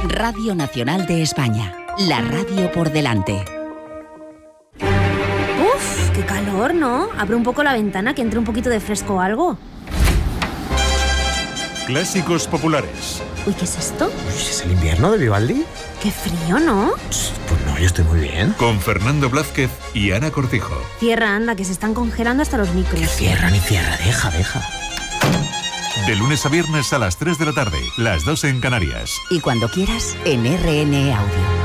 Radio Nacional de España. La radio por delante. Uf, qué calor, ¿no? Abre un poco la ventana, que entre un poquito de fresco o algo. Clásicos populares. Uy, ¿qué es esto? Uy, ¿es el invierno de Vivaldi? Qué frío, ¿no? Pues no, yo estoy muy bien. Con Fernando Blázquez y Ana Cortijo. Cierra, anda, que se están congelando hasta los micros. Que cierra ni cierra, deja. De lunes a viernes a las 3 de la tarde, las 2 en Canarias. Y cuando quieras, en RN Audio.